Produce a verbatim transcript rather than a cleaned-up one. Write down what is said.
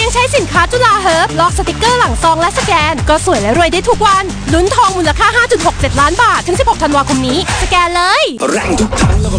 ใช้สินค้าจุฬาเฮิร์บลอกสติกเกอร์หลังซองและสแกนก็สวยและรวยได้ทุกวันลุ้นทองมูลค่า ห้าจุดหกเจ็ด ล้านบาทถึงสิบหกธันวาคมนี้สแกนเลยแรงทุกครั้งแล้วก็